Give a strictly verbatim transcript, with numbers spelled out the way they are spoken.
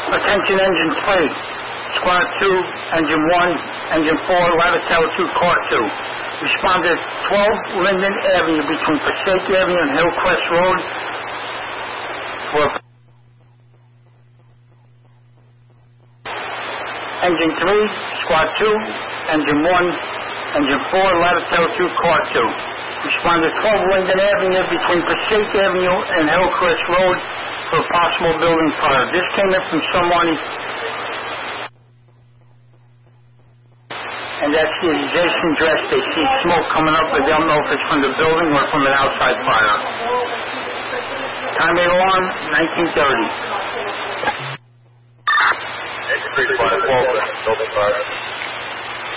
Attention engine three, squad two, engine one, engine four, Lavatel two, car two. Responded twelve Linden Avenue between Passaic Avenue and Hillcrest Road for engine three, squad two, engine one, engine four, Lavatel two, car two. Responded twelve Linden Avenue between Passaic Avenue and Hillcrest Road for a possible building fire. This came in from someone, and that's the adjacent address. They see smoke coming up, but they don't know if it's from the building or from an outside fire. Time of alarm, nineteen thirty. Entry five, building fire.